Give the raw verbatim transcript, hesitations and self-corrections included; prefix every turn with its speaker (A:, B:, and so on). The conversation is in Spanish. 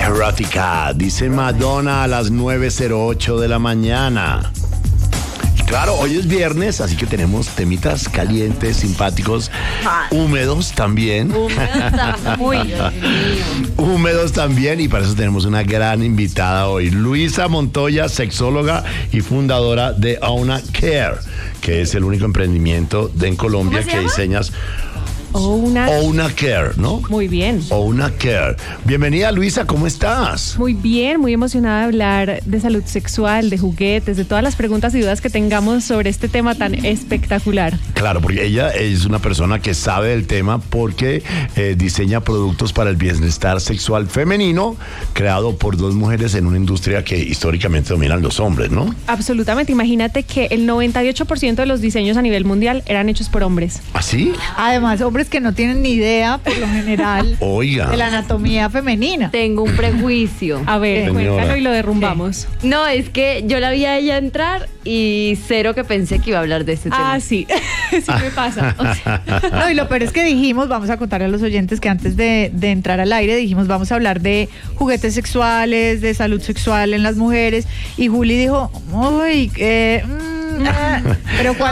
A: Erótica, dice Madonna a las nueve cero ocho de la mañana. Claro, hoy es viernes, así que tenemos temitas calientes, simpáticos, húmedos también.
B: Húmedos, muy
A: húmedos también, y para eso tenemos una gran invitada hoy, Luisa Montoya, sexóloga y fundadora de Ouna Care, que es el único emprendimiento de en Colombia que diseñas.
B: Ouna.
A: Ouna Care, ¿no?
B: Muy bien.
A: Ouna Care. Bienvenida, Luisa, ¿cómo estás?
B: Muy bien, muy emocionada de hablar de salud sexual, de juguetes, de todas las preguntas y dudas que tengamos sobre este tema tan espectacular.
A: Claro, porque ella es una persona que sabe del tema porque eh, diseña productos para el bienestar sexual femenino, creado por dos mujeres en una industria que históricamente dominan los hombres, ¿no?
B: Absolutamente. Imagínate que el noventa y ocho por ciento de los diseños a nivel mundial eran hechos por hombres.
A: ¿Ah, sí?
C: Además, hombres que no tienen ni idea, por lo general,
A: Oiga.
C: de la anatomía femenina.
D: Tengo un prejuicio.
B: A ver,
A: Señora.
B: cuéntalo y lo derrumbamos.
D: No, es que yo la vi a ella entrar y cero que pensé que iba a hablar de este tema.
B: Ah, sí. Sí me pasa. O sea,
C: No, y lo peor es que dijimos, vamos a contar a los oyentes que antes de, de entrar al aire dijimos, vamos a hablar de juguetes sexuales, de salud sexual en las mujeres, y Juli dijo, uy, eh, mm, ah", pero cuando